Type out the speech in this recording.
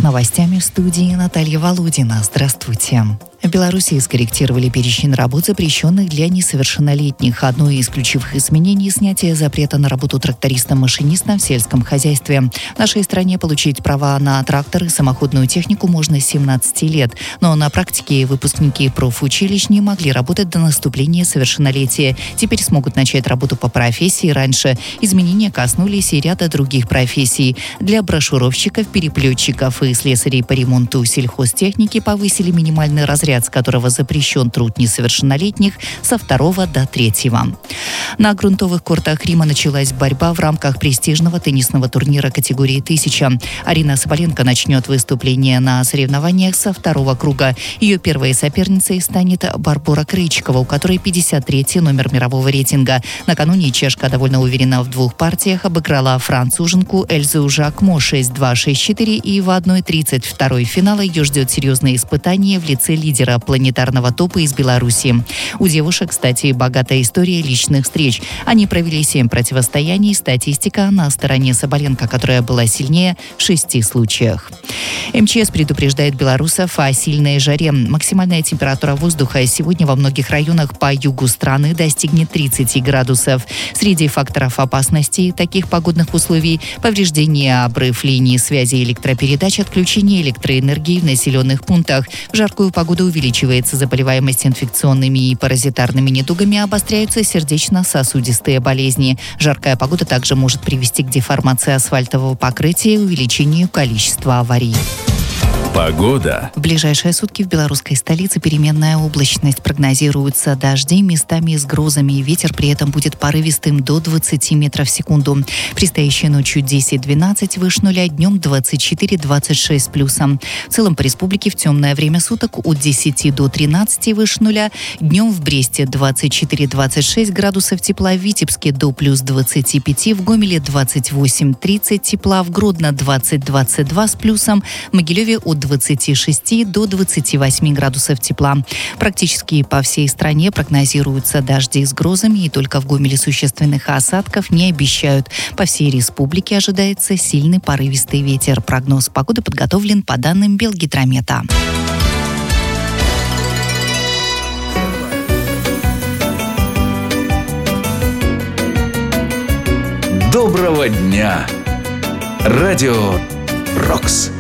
новостями в студии Наталья Володина. Здравствуйте. В Беларуси скорректировали перечень работ, запрещенных для несовершеннолетних. Одно из ключевых изменений – снятие запрета на работу трактористом-машинистом в сельском хозяйстве. В нашей стране получить права на трактор и самоходную технику можно с 17 лет. Но на практике выпускники профучилищ не могли работать до наступления совершеннолетия. Теперь смогут начать работу по профессии раньше. Изменения коснулись и ряда других профессий. Для брошюровщиков, переплетчиков и слесарей по ремонту сельхозтехники повысили минимальный разряд, с которого запрещен труд несовершеннолетних, со 2 до 3. На грунтовых кортах Рима началась борьба в рамках престижного теннисного турнира категории 1000. Арина Соболенко начнет выступление на соревнованиях со 2 круга. Ее первой соперницей станет Барбора Крейчикова, у которой 53-й номер мирового рейтинга. Накануне чешка довольно уверенно в 2 партиях обыграла француженку Эльзу Жакмо 6-2, 6-4, и в 1:32 финала ее ждет серьезное испытание в лице лидера планетарного топа из Беларуси. У девушек, кстати, богатая история личных встреч. Они провели 7 противостояний. Статистика на стороне Соболенко, которая была сильнее в 6 случаях. МЧС предупреждает белорусов о сильной жаре. Максимальная температура воздуха сегодня во многих районах по югу страны достигнет 30 градусов. Среди факторов опасности таких погодных условий – повреждение, обрыв линии связи электропередач, отключение электроэнергии в населенных пунктах. В жаркую погоду увеличивается заболеваемость инфекционными и паразитарными недугами, обостряются сердечно-сосудистые болезни. Жаркая погода также может привести к деформации асфальтового покрытия и увеличению количества аварий. Погода. В ближайшие сутки в белорусской столице переменная облачность. Прогнозируются дожди, местами с грозами. Ветер при этом будет порывистым до 20 метров в секунду. Предстоящей ночью 10-12 выше нуля, днем 24-26 с плюсом. В целом по республике в темное время суток от 10 до 13 выше нуля. Днем в Бресте 24-26 градусов тепла, в Витебске до плюс 25, в Гомеле 28-30 тепла, в Гродно 20-22 с плюсом, в Могилеве от 26 до 28 градусов тепла. Практически по всей стране прогнозируются дожди с грозами, и только в Гомеле существенных осадков не обещают. По всей республике ожидается сильный порывистый ветер. Прогноз погоды подготовлен по данным Белгидромета. Доброго дня! Радио «Рокс».